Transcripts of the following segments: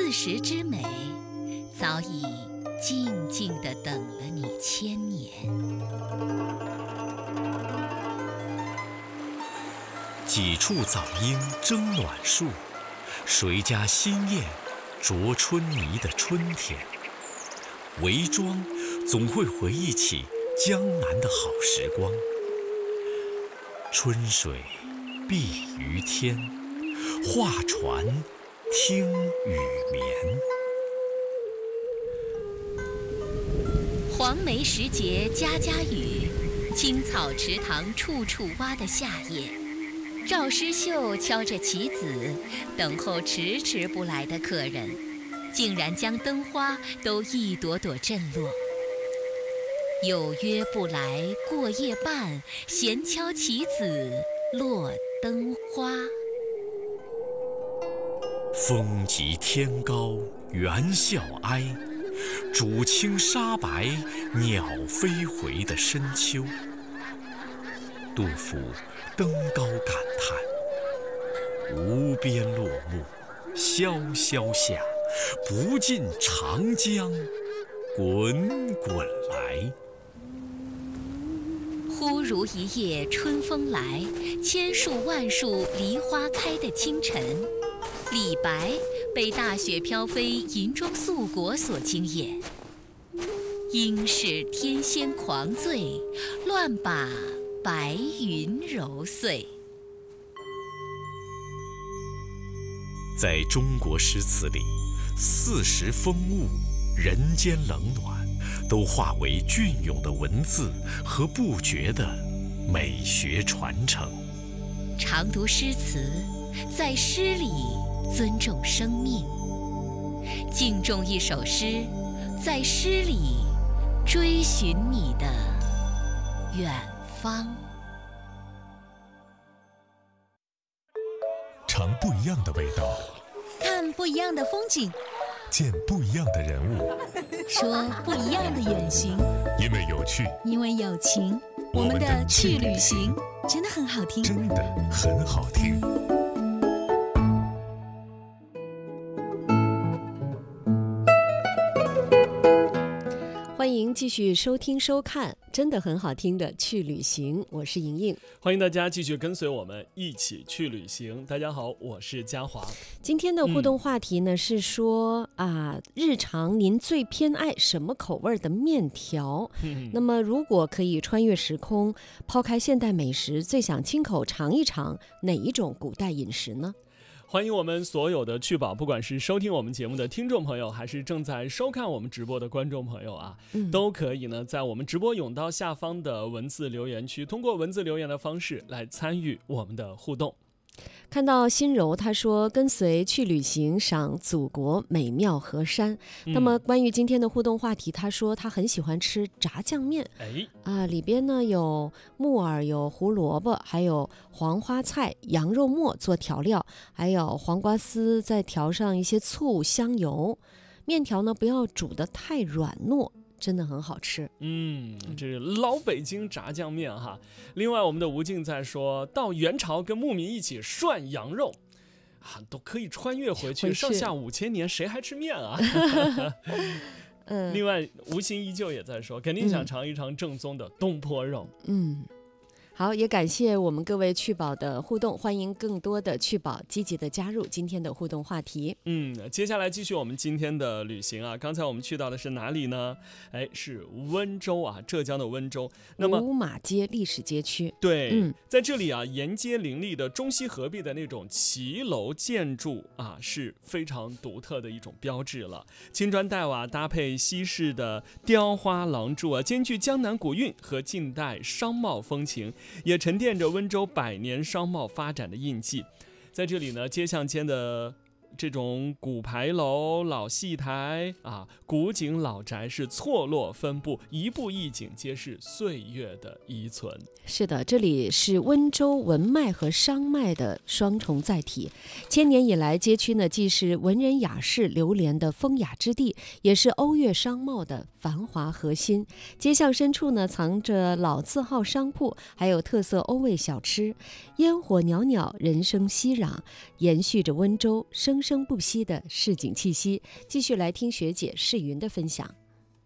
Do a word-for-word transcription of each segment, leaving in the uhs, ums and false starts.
四时之美，早已静静地等了你千年。 几处早莺争暖树，谁家新燕啄春泥的春天。韦庄总会回忆起江南的好时光。春水碧于天，画船听雨眠。 黄梅时节家家雨，青草池塘处处蛙的夏夜。赵师秀敲着棋子，等候迟迟不来的客人，竟然将灯花都一朵朵震落。有约不来过夜半，闲敲棋子落灯花。 风急天高猿啸哀，渚清沙白鸟飞回的深秋。杜甫登高感叹：无边落木萧萧下，不尽长江滚滚来。 忽如一夜春风来，千树万树梨花开的清晨。李白被大雪飘飞银装素裹所惊艳，应是天仙狂醉，乱把白云揉碎。 在中国诗词里，四时风物、人间冷暖，都化为隽永的文字和不绝的美学传承。 常读诗词，在诗里尊重生命；敬重一首诗，在诗里追寻你的远方。 尝不一样的味道， 看不一样的风景， 见不一样的人物， 说不一样的远行。 因为有趣， 因为有情，我们的去旅行真的很好听， 真的很好听。 欢迎继续收听收看真的很好听的去旅行，我是莹莹。 欢迎大家继续跟随我们一起去旅行。大家好，我是嘉华。 今天的互动话题呢、嗯、是说啊，日常您最偏爱什么口味的面条、嗯、那么如果可以穿越时空，抛开现代美食，最想亲口尝一尝哪一种古代饮食呢？ 欢迎我们所有的趣宝，不管是收听我们节目的听众朋友，还是正在收看我们直播的观众朋友啊、嗯、都可以呢在我们直播甬道下方的文字留言区，通过文字留言的方式来参与我们的互动。 看到心柔他说跟随去旅行，赏祖国美妙河山、嗯、那么关于今天的互动话题，他说他很喜欢吃炸酱面， 哎啊，里边呢有木耳，有胡萝卜，还有黄花菜、羊肉末做调料，还有黄瓜丝，再调上一些醋香油。面条呢不要煮得太软糯，真的很好吃。 嗯，这是老北京炸酱面哈。另外我们的吴静在说到元朝跟牧民一起涮羊肉啊，都可以穿越回去，上下五千年谁还吃面啊？嗯，另外吴昕依旧也在说肯定想尝一尝正宗的东坡肉。 嗯，好，也感谢我们各位趣宝的互动，欢迎更多的趣宝积极的加入今天的互动话题。 嗯，接下来继续我们今天的旅行啊，刚才我们去到的是哪里呢？哎，是温州啊，浙江的温州。那么五马街历史街区， 对、嗯，在这里啊，沿街林立的中西合璧的那种骑楼建筑啊，是非常独特的一种标志了。青砖黛瓦搭配西式的雕花廊柱啊，兼具江南古韵和近代商贸风情，也沉淀着温州百年商贸发展的印记。在这里呢，街巷间的这种古牌楼、老戏台啊，古井老宅是错落分布，一步一景皆是岁月的遗存。 是的，这里是温州文脉和商脉的双重载体。千年以来，街区呢既是文人雅士流连的风雅之地，也是欧越商贸的繁华核心。街巷深处呢藏着老字号商铺，还有特色欧味小吃，烟火袅袅，人声熙攘，延续着温州生生不息的市井气息。继续来听学姐世云的分享。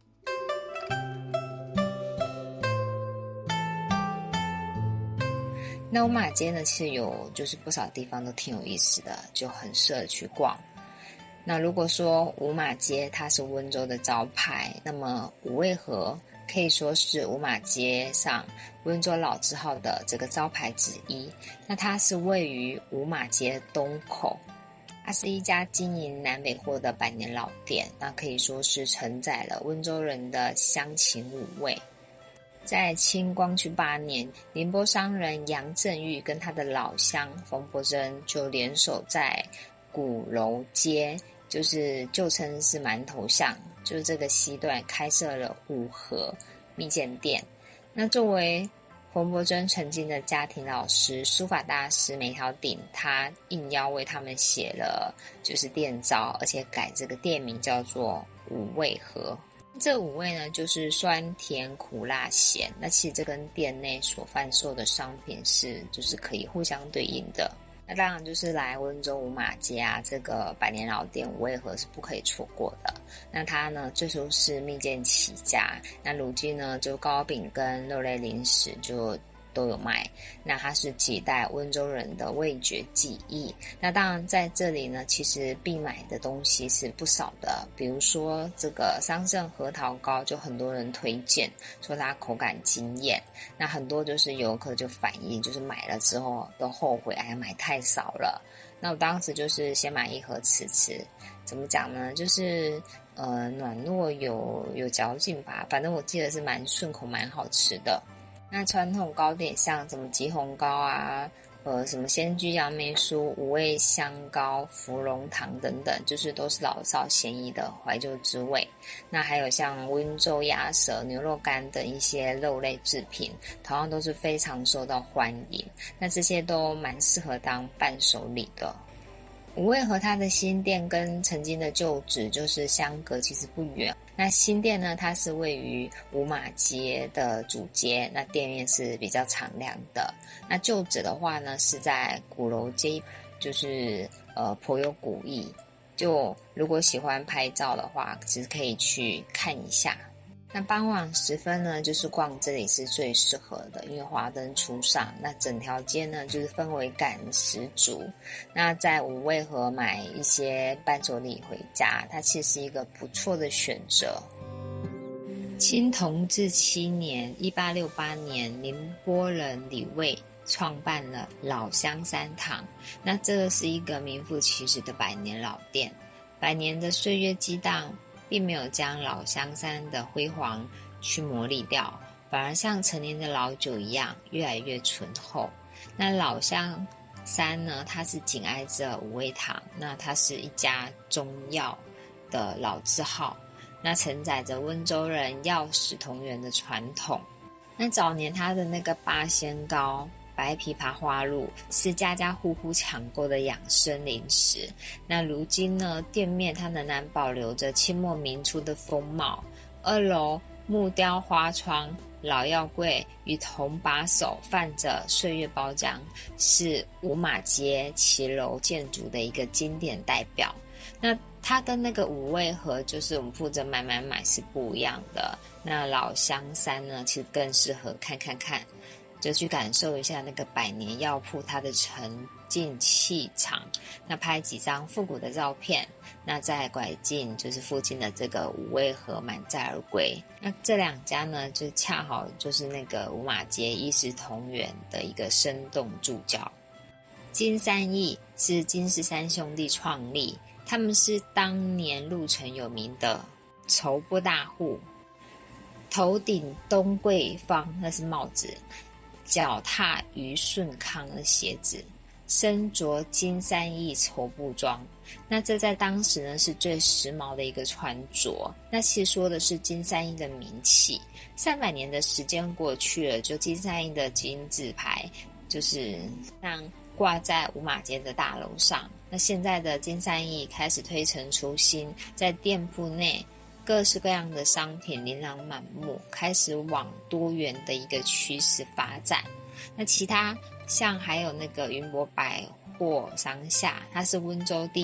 那五马街呢，其实有就是不少地方都挺有意思的，就很适合去逛。那如果说五马街它是温州的招牌，那么五味河可以说是五马街上温州老字号的这个招牌之一。那它是位于五马街东口，它是一家经营南北货的百年老店，那可以说是承载了温州人的乡情五味。在清光绪八年，宁波商人杨振玉跟他的老乡冯伯珍就联手在鼓楼街，就是旧称是馒头巷，就是这个西段开设了五和蜜饯店。那作为冯伯珍曾经的家庭老师、书法大师梅条鼎，他应邀为他们写了就是店招，而且改这个店名叫做五味和。这五味呢，就是酸甜苦辣咸。那其实这跟店内所贩售的商品是就是可以互相对应的。那当然就是来温州五马街啊，这个百年老店五味和是不可以错过的。那它呢最初是蜜饯起家，那如今呢就糕饼跟肉类零食就都有卖。那它是几代温州人的味觉记忆。那当然在这里呢，其实必买的东西是不少的，比如说这个桑葚核桃糕，就很多人推荐说它口感惊艳。那很多就是游客就反映，就是买了之后都后悔，哎呀买太少了。那我当时就是先买一盒吃吃，怎么讲呢？就是呃软糯有有嚼劲吧，反正我记得是蛮顺口蛮好吃的。那传统糕点像什么吉红糕啊，呃，什么鲜居杨梅酥、五味香糕、芙蓉糖等等，就是都是老少咸宜的怀旧之味。那还有像温州鸭舌、牛肉干等一些肉类制品，同样都是非常受到欢迎。那这些都蛮适合当伴手礼的。五味和它的新店跟曾经的旧址就是相隔其实不远。那新店呢，它是位于五马街的主街，那店面是比较敞亮的。那旧址的话呢，是在鼓楼街，就是呃颇有古意。就如果喜欢拍照的话，其实可以去看一下。那傍晚时分呢，就是逛这里是最适合的，因为华灯初上，那整条街呢就是氛围感十足。那在五味和买一些伴手礼回家，它其实是一个不错的选择。清同治七年一八六八年，宁波人李卫创办了老香三堂。那这个是一个名副其实的百年老店，百年的岁月激荡并没有将老香山的辉煌去磨砺掉，反而像陈年的老酒一样越来越醇厚。那老香山呢，它是紧挨着五味堂，那它是一家中药的老字号，那承载着温州人药食同源的传统。那早年它的那个八仙糕、白枇杷花露是家家户户抢购的养生零食。那如今呢，店面它仍然保留着清末民初的风貌。二楼木雕花窗、老药柜与铜把手泛着岁月包浆，是五马街骑楼建筑的一个经典代表。那它跟那个五味和就是我们负责买买买是不一样的。那老香山呢，其实更适合看看看，就去感受一下那个百年药铺它的沉静气场。那拍几张复古的照片，那再拐进就是附近的这个五味和满载而归。那这两家呢，就恰好就是那个五马街一视同源的一个生动注脚。金三义是金氏三兄弟创立，他们是当年鹿城有名的绸布大户，头顶东桂芳那是帽子，脚踏于顺康的鞋子，身着金三义绸布装。那这在当时呢是最时髦的一个穿着。那其实说的是金三义的名气。三百年的时间过去了，就金三义的金字牌就是像挂在五马街的大楼上。那现在的金三义开始推陈出新，在店铺内各式各样的商品琳琅满目，开始往多元的一个趋势发展。那其他像还有那个云博百货商厦，它是温州第一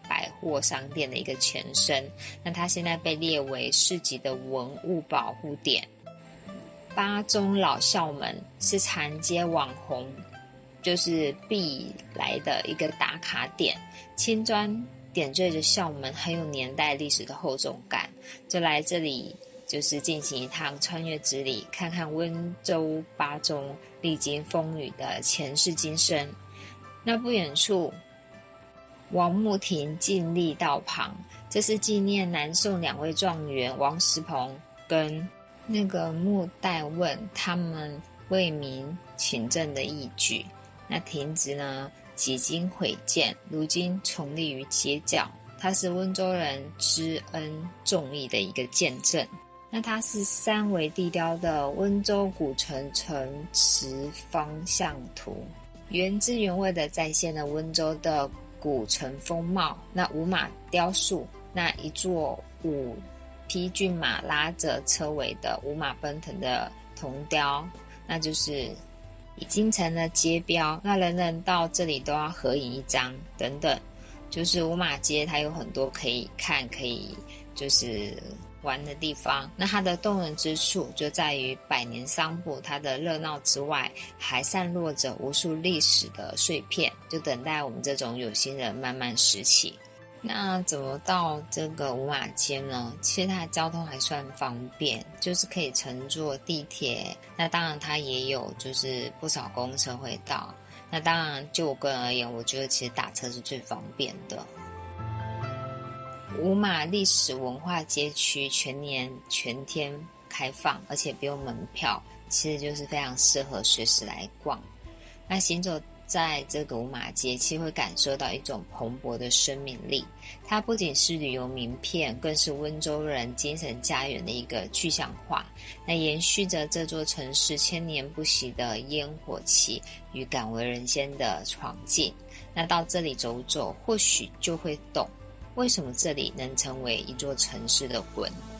百货商店的一个前身。那它现在被列为市级的文物保护点。八中老校门是长街网红就是必来的一个打卡点，青砖点缀着校门，很有年代历史的厚重感。就来这里就是进行一趟穿越之旅，看看温州八中历经风雨的前世今生。那不远处王墓亭净立道旁，这是纪念南宋两位状元王石鹏跟那个穆代问他们为民请政的义举。那亭子呢几经毁建，如今重立于街角，它是温州人知恩重义的一个见证。那它是三维地雕的温州古城城池方向图，原汁原味的再现了温州的古城风貌。那五马雕塑，那一座五匹骏马拉着车尾的五马奔腾的铜雕，那就是已经成了街标，那人人到这里都要合影一张等等。就是五马街它有很多可以看可以就是玩的地方。那它的动人之处就在于百年商埠，它的热闹之外还散落着无数历史的碎片，就等待我们这种有心人慢慢拾起。那怎么到这个五马街呢？其实它的交通还算方便，就是可以乘坐地铁，那当然它也有就是不少公车会到。那当然就我个人而言，我觉得其实打车是最方便的。五马历史文化街区全年全天开放，而且不用门票，其实就是非常适合随时来逛。那行走在这个五马街，其实会感受到一种蓬勃的生命力。它不仅是旅游名片，更是温州人精神家园的一个具象化。那延续着这座城市千年不息的烟火气与敢为人先的闯劲。那到这里走走，或许就会懂为什么这里能成为一座城市的魂。